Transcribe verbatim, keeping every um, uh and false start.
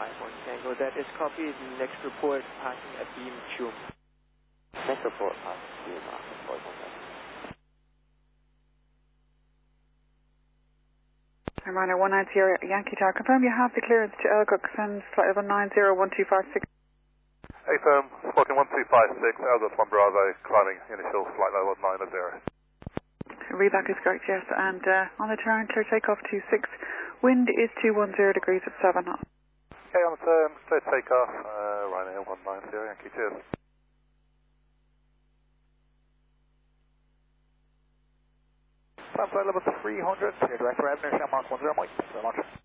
five one Tango. That is copied. Next report, passing a beam tube. Next report, passing beam, uh, four one seven. Runner one nine zero Yankee Tower. Confirm you have the clearance to Elguk. Send flight level nine zero one two five six. A firm, spoken one two five six, Elguk one Bravo, climbing initial flight level nine zero. Reback is correct, yes. And uh, on the turn, clear takeoff two six. Wind is two one zero degrees at seven knots. Okay, on the turn, clear takeoff, uh, Ryanair one nine zero Yankee, cheers. Flight level three hundred, clear direct revenue, Shamrock one zero, Mike. Thanks very much.